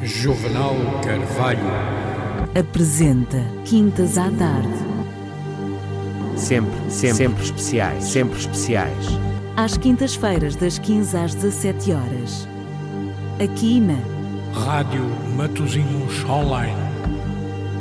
Juvenal Carvalho apresenta Quintas à Tarde. Sempre especiais, sempre especiais. Às quintas-feiras, das 15 às 17 horas. Aqui na Rádio Matosinhos Online.